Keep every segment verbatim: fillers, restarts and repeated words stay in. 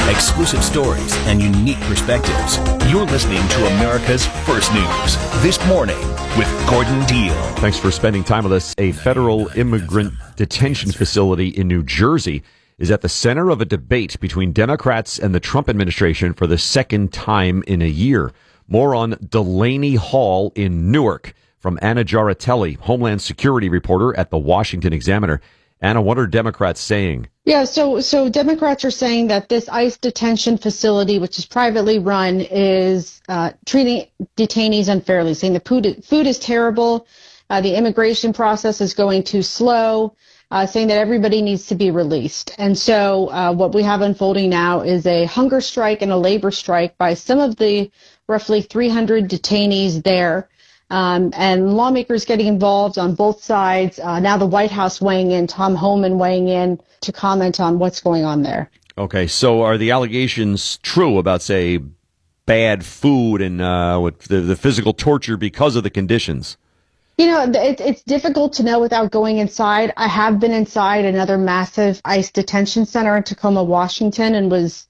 Exclusive stories and unique perspectives. You're listening to America's First News. This morning with Gordon Deal. Thanks for spending time with us. A federal immigrant detention facility in New Jersey is at the center of a debate between Democrats and the Trump administration for the second time in a year. More on Delaney Hall in Newark from Anna Giarratelli, Homeland Security reporter at the Washington Examiner. Anna, what are Democrats saying? Yeah, so so Democrats are saying that this ICE detention facility, which is privately run, is uh, treating detainees unfairly, saying the food, food is terrible, uh, the immigration process is going too slow, uh, saying that everybody needs to be released. And so uh, what we have unfolding now is a hunger strike and a labor strike by some of the roughly three hundred detainees there. Um, and lawmakers getting involved on both sides. Uh, now the White House weighing in, Tom Homan weighing in to comment on what's going on there. Okay, so are the allegations true about, say, bad food and uh, with the, the physical torture because of the conditions? You know, it, it's difficult to know without going inside. I have been inside another massive ICE detention center in Tacoma, Washington, and was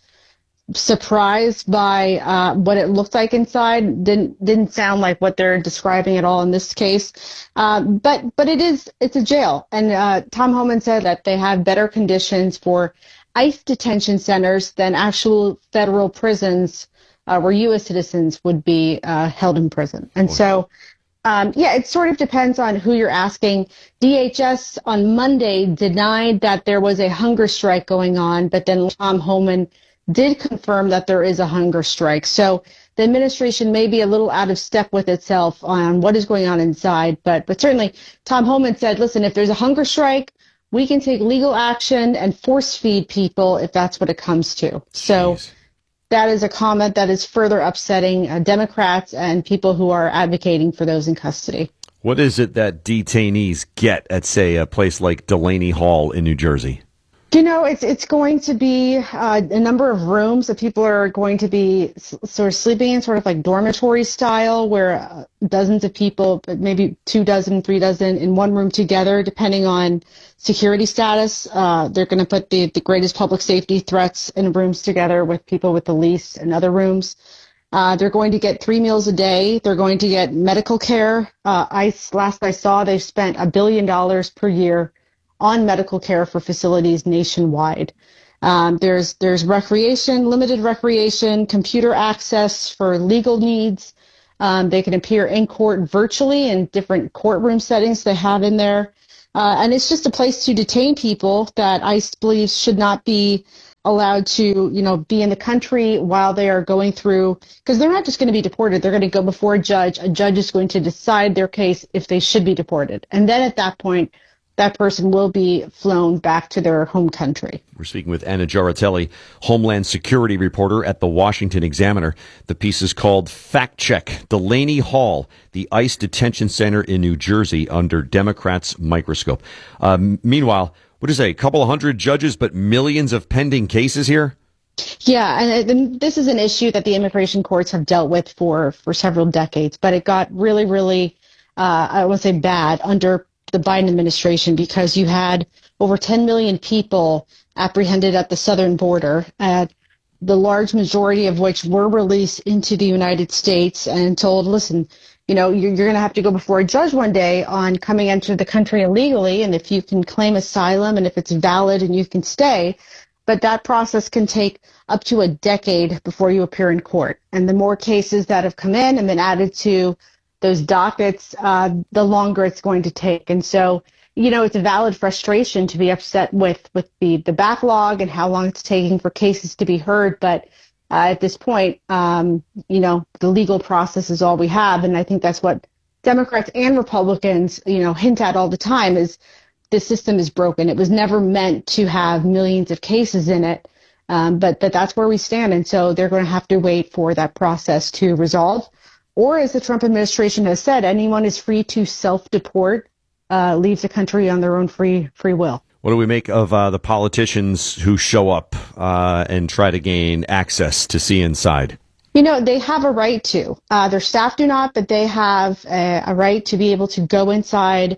surprised by uh, what it looked like inside. Didn't didn't sound like what they're describing at all in this case. Uh, but but it is it's a jail, and uh, Tom Homan said that they have better conditions for ICE detention centers than actual federal prisons uh, where U S citizens would be uh, held in prison. And so, um, yeah, it sort of depends on who you're asking. D H S on Monday denied that there was a hunger strike going on, but then Tom Homan did confirm that there is a hunger strike. So the administration may be a little out of step with itself on what is going on inside. But but certainly Tom Homan said, listen, if there's a hunger strike, we can take legal action and force feed people if that's what it comes to. So Jeez. That is a comment that is further upsetting uh, Democrats and people who are advocating for those in custody. What is it that detainees get at, say, a place like Delaney Hall in New Jersey? You know, it's it's going to be uh, a number of rooms that people are going to be s- sort of sleeping in, sort of like dormitory style, where uh, dozens of people, maybe two dozen, three dozen, in one room together, depending on security status. Uh, they're going to put the, the greatest public safety threats in rooms together with people with the least in other rooms. Uh, they're going to get three meals a day. They're going to get medical care. Uh, I, last I saw, they've spent a billion dollars per year on medical care for facilities nationwide. Um, there's there's recreation, limited recreation, computer access for legal needs. Um, they can appear in court virtually in different courtroom settings they have in there. Uh, and it's just a place to detain people that ICE believes should not be allowed to, you know, be in the country while they are going through, because they're not just going to be deported. They're going to go before a judge. A judge is going to decide their case if they should be deported. And then at that point, that person will be flown back to their home country. We're speaking with Anna Giarratelli, Homeland Security reporter at the Washington Examiner. The piece is called Fact Check, Delaney Hall, the ICE detention center in New Jersey under Democrats' microscope. Um, meanwhile, what is it, a couple of hundred judges, but millions of pending cases here? Yeah, and uh, this is an issue that the immigration courts have dealt with for, for several decades, but it got really, really, uh, I would say bad under the Biden administration, because you had over ten million people apprehended at the southern border, uh, the large majority of which were released into the United States and told, listen, you know, you're, you're going to have to go before a judge one day on coming into the country illegally, and if you can claim asylum and if it's valid and you can stay. But that process can take up to a decade before you appear in court. And the more cases that have come in and been added to those dockets, uh, the longer it's going to take. And so, you know, it's a valid frustration to be upset with, with the, the backlog and how long it's taking for cases to be heard. But uh, at this point, um, you know, the legal process is all we have. And I think that's what Democrats and Republicans, you know, hint at all the time is this system is broken. It was never meant to have millions of cases in it. Um, but, but that's where we stand. And so they're going to have to wait for that process to resolve. Or, as the Trump administration has said, anyone is free to self-deport, uh, leave the country on their own free free will. What do we make of uh, the politicians who show up uh, and try to gain access to see inside? You know, they have a right to. Uh, their staff do not, but they have a, a right to be able to go inside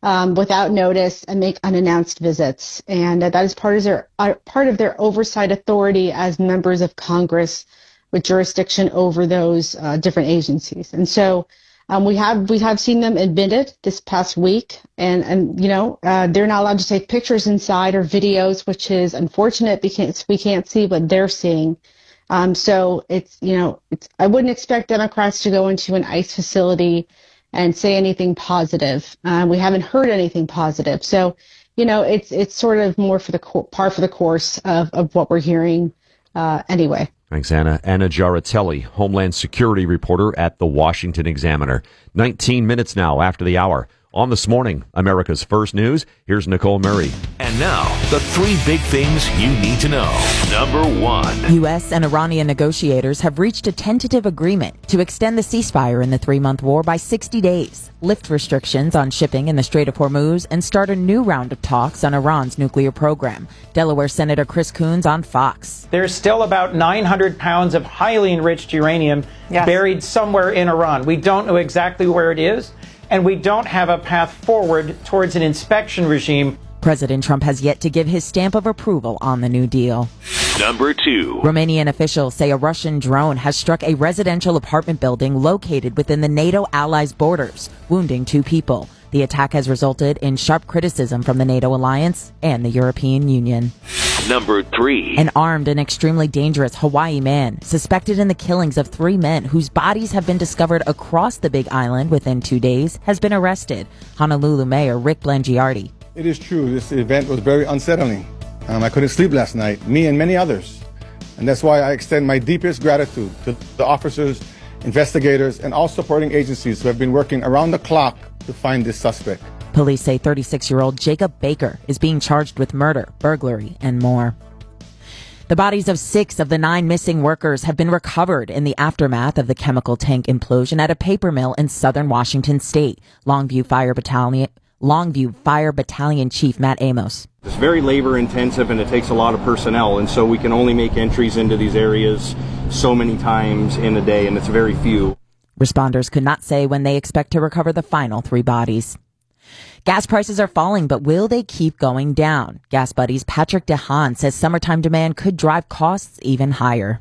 um, without notice and make unannounced visits. And uh, that is part of their uh, part of their oversight authority as members of Congress with jurisdiction over those uh, different agencies. And so um, we have we have seen them admitted this past week, and and you know uh, they're not allowed to take pictures inside or videos, which is unfortunate because we can't see what they're seeing. Um, so it's you know it's I wouldn't expect Democrats to go into an ICE facility and say anything positive. Uh, we haven't heard anything positive. So, you know, it's it's sort of more for the co- par for the course of, of what we're hearing uh, anyway. Thanks, Anna. Anna Giaratelli, Homeland Security reporter at the Washington Examiner. nineteen minutes now after the hour. On This Morning, America's First News, here's Nicole Murray. And now, the three big things you need to know. Number one. U S and Iranian negotiators have reached a tentative agreement to extend the ceasefire in the three-month war by sixty days, lift restrictions on shipping in the Strait of Hormuz, and start a new round of talks on Iran's nuclear program. Delaware Senator Chris Coons on Fox. There's still about nine hundred pounds of highly enriched uranium yes. buried somewhere in Iran. We don't know exactly where it is, and we don't have a path forward towards an inspection regime. President Trump has yet to give his stamp of approval on the new deal. Number two. Romanian officials say a Russian drone has struck a residential apartment building located within the NATO allies' borders, wounding two people. The attack has resulted in sharp criticism from the NATO alliance and the European Union. Number three. An armed and extremely dangerous Hawaii man suspected in the killings of three men whose bodies have been discovered across the Big Island within two days has been arrested. Honolulu Mayor Rick Blangiardi. It is true. This event was very unsettling. Um, I couldn't sleep last night, me and many others. And that's why I extend my deepest gratitude to the officers, investigators, and all supporting agencies who have been working around the clock to find this suspect. Police say thirty-six-year-old Jacob Baker is being charged with murder, burglary, and more. The bodies of six of the nine missing workers have been recovered in the aftermath of the chemical tank implosion at a paper mill in southern Washington state. Longview Fire Battalion, Longview Fire Battalion Chief Matt Amos. It's very labor intensive and it takes a lot of personnel, and so we can only make entries into these areas so many times in a day, and it's very few. Responders could not say when they expect to recover the final three bodies. Gas prices are falling, but will they keep going down? Gas Buddy's Patrick DeHaan says summertime demand could drive costs even higher.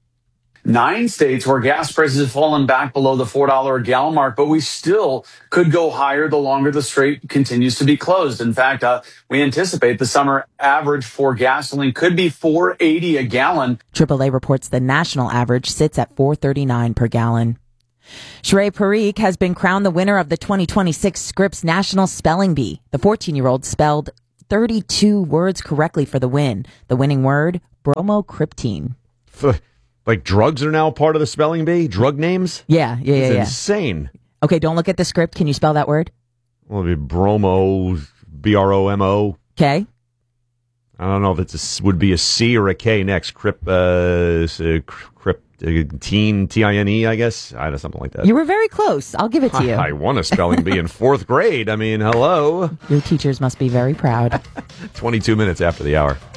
Nine states where gas prices have fallen back below the four dollars a gallon mark, but we still could go higher the longer the strait continues to be closed. In fact, uh, we anticipate the summer average for gasoline could be four dollars and eighty cents a gallon. triple A reports the national average sits at four dollars and thirty-nine cents per gallon. Shrey Parikh has been crowned the winner of the twenty twenty-six Scripps National Spelling Bee. The fourteen-year-old spelled thirty-two words correctly for the win. The winning word, bromocriptine. Like drugs are now part of the spelling bee? Drug names? Yeah, yeah, yeah. It's yeah. insane. Okay, don't look at the script. Can you spell that word? Well, it'd be bromo, B R O M O. Okay. I don't know if it's a, would be a C or a K next. Crip, uh, crip, uh, teen, T I N E, I guess. I don't know, something like that. You were very close. I'll give it to you. I, I won a spelling bee in fourth grade. I mean, hello. Your teachers must be very proud. twenty-two minutes after the hour.